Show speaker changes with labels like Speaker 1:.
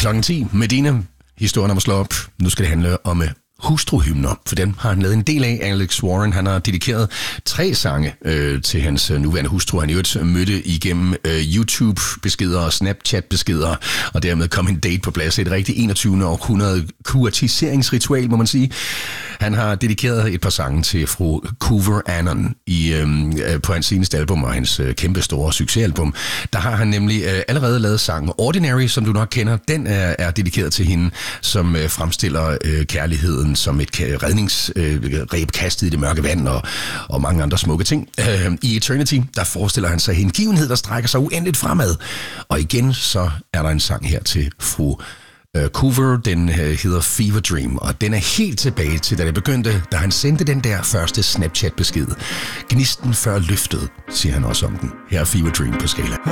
Speaker 1: Klokken 10. Medina. Historien om at slå op. Nu skal det handle om hustruhymner, for dem har han lavet en del af. Alex Warren, han har dedikeret 3 sange til hans nuværende hustru. Han i øvrigt mødte igennem YouTube-beskeder og Snapchat-beskeder, og dermed kom en date på plads. Et rigtig 21. århundrede kurtiseringsritual, må man sige. Han har dedikeret et par sange til fru Coover Annan på hans seneste album og hans kæmpe store succesalbum. Der har han nemlig allerede lavet sangen Ordinary, som du nok kender. Den er dedikeret til hende, som fremstiller kærligheden som et redningsreb kastet i det mørke vand og mange andre smukke ting. I Eternity, der forestiller han sig hengivenhed, der strækker sig uendeligt fremad. Og igen, så er der en sang her til fru Coover, den hedder Fever Dream, og den er helt tilbage til, da det begyndte, da han sendte den der første Snapchat-besked. Gnisten før løftet, siger han også om den. Her er Fever Dream på Skala.